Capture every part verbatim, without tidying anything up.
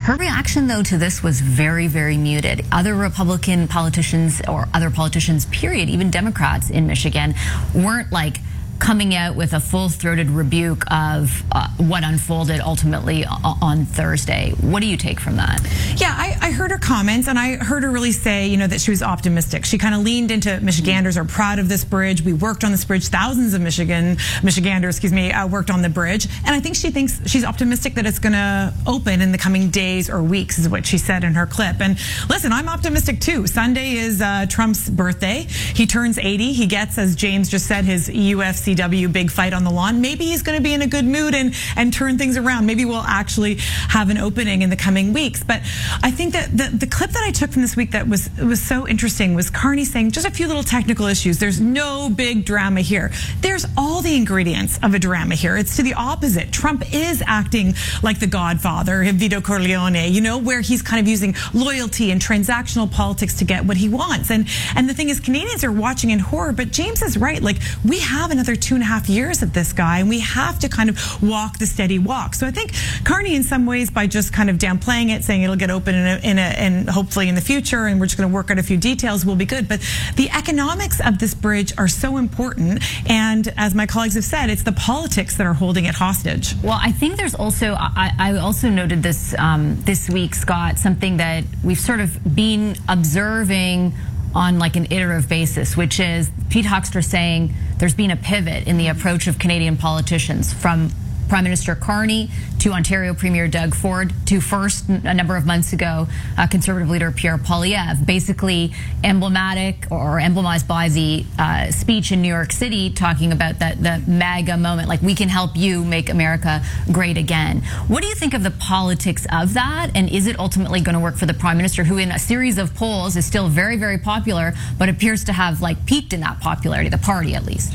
Her reaction, though, to this was very, very muted. Other Republican politicians or other politicians, period, even Democrats in Michigan, weren't like coming out with a full-throated rebuke of uh, what unfolded ultimately on Thursday. What do you take from that? Yeah, I, I heard her comments, and I heard her really say, you know, that she was optimistic. She kind of leaned into Michiganders are proud of this bridge. We worked on this bridge. Thousands of Michigan, Michiganders, excuse me, uh, worked on the bridge. And I think she thinks she's optimistic that it's going to open in the coming days or weeks, is what she said in her clip. And listen, I'm optimistic too. Sunday is uh, Trump's birthday. He turns eighty. He gets, as James just said, his U F C W big fight on the lawn. Maybe he's going to be in a good mood and and turn things around. Maybe we'll actually have an opening in the coming weeks. But I think that the, the clip that I took from this week that was was so interesting was Carney saying just a few little technical issues. There's no big drama here. There's all the ingredients of a drama here. It's to the opposite. Trump is acting like the Godfather, Vito Corleone, you know, where he's kind of using loyalty and transactional politics to get what he wants. And and the thing is, Canadians are watching in horror. But James is right. Like, we have another two and a half years of this guy, and we have to kind of walk the steady walk. So I think Carney, in some ways, by just kind of downplaying it, saying it'll get open in a, in a, and hopefully in the future, and we're just going to work out a few details, will be good. But the economics of this bridge are so important, and as my colleagues have said, it's the politics that are holding it hostage. Well, I think there's also, I, I also noted this um, this week, Scott, something that we've sort of been observing on like an iterative basis, which is Pete Huckster saying there's been a pivot in the approach of Canadian politicians from Prime Minister Carney to Ontario Premier Doug Ford to first, a number of months ago, uh, Conservative leader Pierre Poilievre, basically emblematic or emblemized by the uh, speech in New York City talking about that the MAGA moment, like we can help you make America great again. What do you think of the politics of that, and is it ultimately going to work for the Prime Minister, who in a series of polls is still very, very popular, but appears to have like peaked in that popularity, the party at least?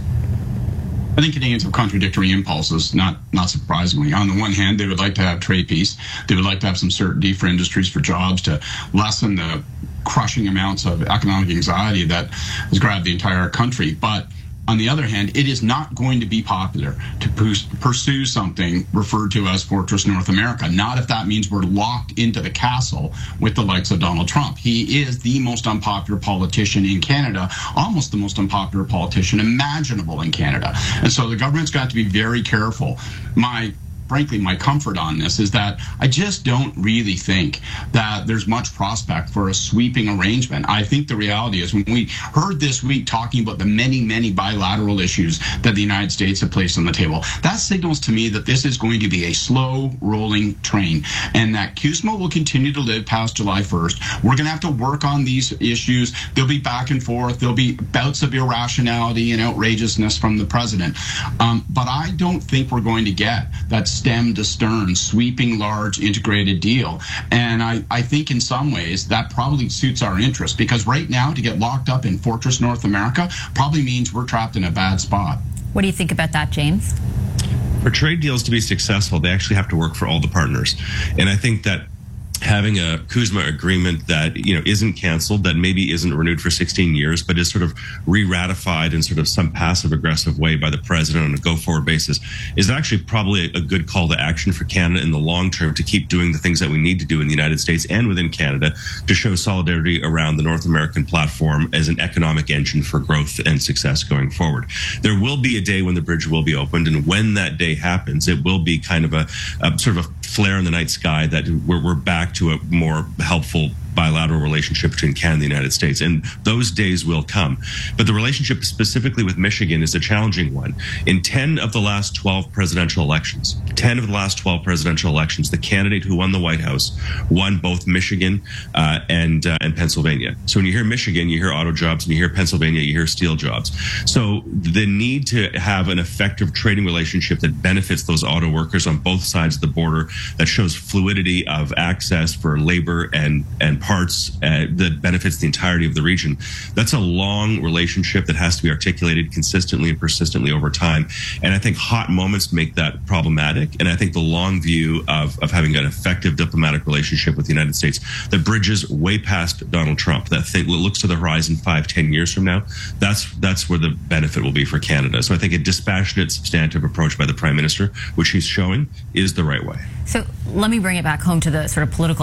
I think Canadians have contradictory impulses, not not surprisingly. On the one hand, they would like to have trade peace. They would like to have some certainty for industries, for jobs, to lessen the crushing amounts of economic anxiety that has grabbed the entire country. But on the other hand, it is not going to be popular to pursue something referred to as Fortress North America, not if that means we're locked into the castle with the likes of Donald Trump. He is the most unpopular politician in Canada, almost the most unpopular politician imaginable in Canada. And so the government's got to be very careful. My Frankly, my comfort on this is that I just don't really think that there's much prospect for a sweeping arrangement. I think the reality is, when we heard this week talking about the many, many bilateral issues that the United States have placed on the table, that signals to me that this is going to be a slow rolling train, and that C U S M A will continue to live past July first. We're going to have to work on these issues. There'll be back and forth. There'll be bouts of irrationality and outrageousness from the president. Um, but I don't think we're going to get that stem to stern, sweeping, large, integrated deal. And I, I think in some ways that probably suits our interest, because right now to get locked up in Fortress North America probably means we're trapped in a bad spot. What do you think about that, James? For trade deals to be successful, they actually have to work for all the partners. And I think that having a C U S M A agreement that, you know, isn't canceled, that maybe isn't renewed for sixteen years, but is sort of re-ratified in sort of some passive aggressive way by the president on a go-forward basis, is actually probably a good call to action for Canada in the long term to keep doing the things that we need to do in the United States and within Canada to show solidarity around the North American platform as an economic engine for growth and success going forward. There will be a day when the bridge will be opened, and when that day happens, it will be kind of a, a sort of a flare in the night sky that we're, we're back to a more helpful bilateral relationship between Canada and the United States. And those days will come. But the relationship specifically with Michigan is a challenging one. In ten of the last twelve presidential elections, ten of the last twelve presidential elections, the candidate who won the White House won both Michigan uh, and uh, and Pennsylvania. So when you hear Michigan, you hear auto jobs, and you hear Pennsylvania, you hear steel jobs. So the need to have an effective trading relationship that benefits those auto workers on both sides of the border, that shows fluidity of access for labor and and parts uh, that benefits the entirety of the region. That's a long relationship that has to be articulated consistently and persistently over time. And I think hot moments make that problematic. And I think the long view of, of having an effective diplomatic relationship with the United States that bridges way past Donald Trump, that thing that looks to the horizon five, ten years from now, that's that's where the benefit will be for Canada. So I think a dispassionate, substantive approach by the Prime Minister, which he's showing, is the right way. So let me bring it back home to the sort of political